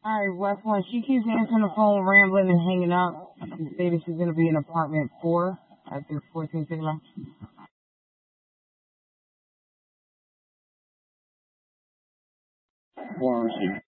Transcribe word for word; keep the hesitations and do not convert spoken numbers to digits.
Alright, West One, she keeps answering the phone, rambling and hanging up. She stated she's going to be in apartment four at the fourteen Sigma. Pharmacy.